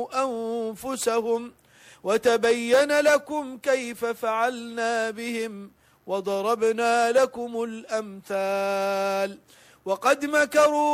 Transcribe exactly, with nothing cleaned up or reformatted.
ظلموا أنفسهم وتبين لكم كيف فعلنا بهم وضربنا لكم الأمثال وقد مكروا